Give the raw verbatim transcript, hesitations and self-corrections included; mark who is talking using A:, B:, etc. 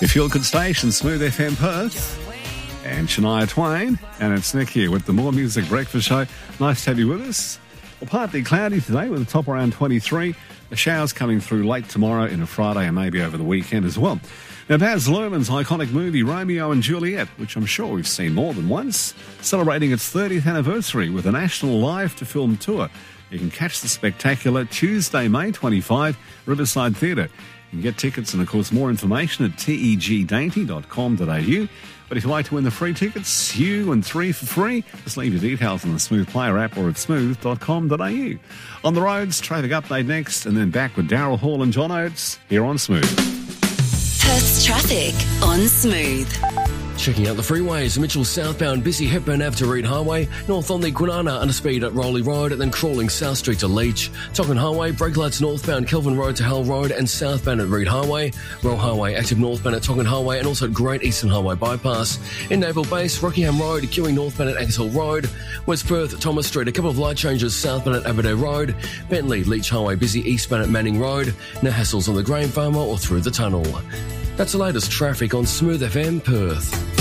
A: Your Feel Good station, Smooth F M Perth. And Shania Twain. And it's Nick here with the More Music Breakfast Show. Nice to have you with us. Well, partly cloudy today with a top around twenty-three. The showers coming through late tomorrow into Friday and maybe over the weekend as well. Now, Baz Luhrmann's iconic movie Romeo and Juliet, which I'm sure we've seen more than once, celebrating its thirtieth anniversary with a national live-to-film tour. You can catch the spectacular Tuesday, May twenty-fifth, Riverside Theatre. You can get tickets and, of course, more information at t e g dainty dot com dot a u. But if you'd like to win the free tickets, you and three for free, just leave your details on the Smooth Player app or at smooth dot com dot a u. On the roads, traffic update next, and then back with Daryl Hall and John Oates here on Smooth.
B: Perth's traffic on Smooth.
C: Checking out the freeways, Mitchell southbound, busy Hepburn Avenue to Reed Highway, north on the Kwinana under speed at Rowley Road, and then crawling South Street to Leach. Tonkin Highway, brake lights northbound Kelvin Road to Hull Road and southbound at Reed Highway. Royal Highway, active northbound at Tonkin Highway and also at Great Eastern Highway bypass. In Naval Base, Rockingham Road, queuing northbound at Angus Hill Road. West Perth, Thomas Street, a couple of light changes southbound at Aberdare Road. Bentley, Leach Highway, busy eastbound at Manning Road. No hassles on the Grain Farmer or through the tunnel. That's the latest traffic on Smooth F M Perth.